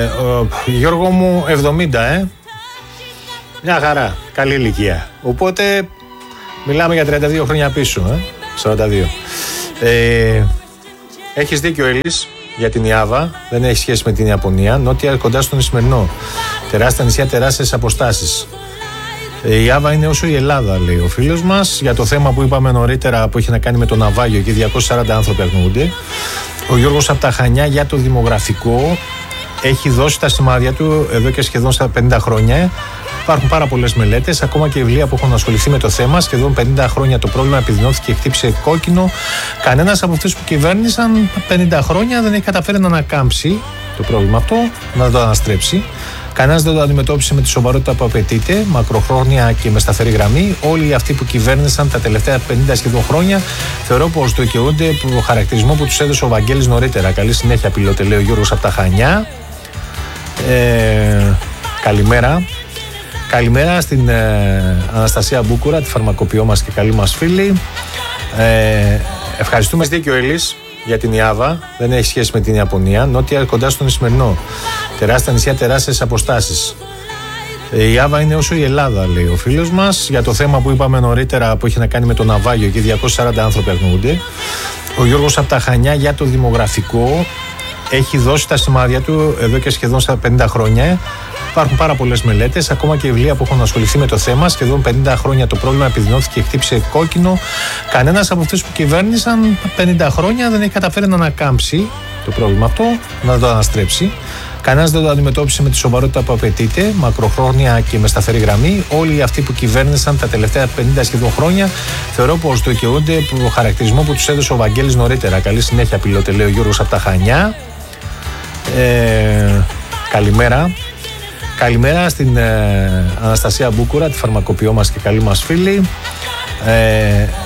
Γιώργο μου, 70, μια χαρά, καλή ηλικία. Οπότε μιλάμε για 32 χρόνια πίσω, 42. Έχεις δίκιο, Έλλης, για την Ιάβα. Δεν έχει σχέση με την Ιαπωνία. Νότια, κοντά στον Ισημερινό. Τεράστια νησιά, τεράστιες αποστάσεις. Η Ιάβα είναι όσο η Ελλάδα, λέει ο φίλος μας. Για το θέμα που είπαμε νωρίτερα, που έχει να κάνει με το ναυάγιο, εκεί 240 άνθρωποι αγνοούνται. Ο Γιώργος από τα Χανιά για το δημογραφικό έχει δώσει τα σημάδια του εδώ και σχεδόν στα 50 χρόνια. Υπάρχουν πάρα πολλές μελέτες, ακόμα και βιβλία που έχουν ασχοληθεί με το θέμα. Σχεδόν 50 χρόνια το πρόβλημα επιδεινώθηκε και χτύπησε κόκκινο. Κανένας από αυτούς που κυβέρνησαν 50 χρόνια δεν έχει καταφέρει να ανακάμψει το πρόβλημα αυτό, να το αναστρέψει. Κανένας δεν το αντιμετώπισε με τη σοβαρότητα που απαιτείται, μακροχρόνια και με σταθερή γραμμή. Όλοι αυτοί που κυβέρνησαν τα τελευταία 50 σχεδόν χρόνια θεωρώ πως δικαιούνται το χαρακτηρισμό που τους έδωσε ο Βαγγέλης νωρίτερα. Καλή συνέχεια, πιλότε, λέει ο Γιώργος από τα Χανιά. Καλημέρα. Καλημέρα στην Αναστασία Μπούκουρα, τη φαρμακοποιό μας και καλή μας φίλη. Ευχαριστούμε. Δίκιο, Έλλης, για την Ιάβα. Δεν έχει σχέση με την Ιαπωνία. Νότια, κοντά στον Ισημερινό. Τεράστια νησιά, τεράστιες αποστάσεις. Η Ιάβα είναι όσο η Ελλάδα, λέει ο φίλος μας. Για το θέμα που είπαμε νωρίτερα, που έχει να κάνει με το ναυάγιο, εκεί 240 άνθρωποι αγνοούνται. Ο Γιώργος από τα Χανιά για το δημογραφικό έχει δώσει τα σημάδια του εδώ και σχεδόν στα 50 χρόνια. Υπάρχουν πάρα πολλές μελέτες, ακόμα και βιβλία που έχουν ασχοληθεί με το θέμα. Σχεδόν 50 χρόνια το πρόβλημα επιδεινώθηκε και χτύπησε κόκκινο. Κανένας από αυτούς που κυβέρνησαν 50 χρόνια δεν έχει καταφέρει να ανακάμψει το πρόβλημα αυτό, να το αναστρέψει. Κανένας δεν το αντιμετώπισε με τη σοβαρότητα που απαιτείται, μακροχρόνια και με σταθερή γραμμή. Όλοι αυτοί που κυβέρνησαν τα τελευταία 50 σχεδόν χρόνια θεωρώ πως δικαιούνται το χαρακτηρισμό που τους έδωσε ο Βαγγέλης νωρίτερα. Καλή συνέχεια, πιλότε, λέει ο Γιώργος από τα Χανιά. Καλημέρα. Καλημέρα στην Αναστασία Μπούκουρα, τη φαρμακοποιό μας και καλή μας φίλη.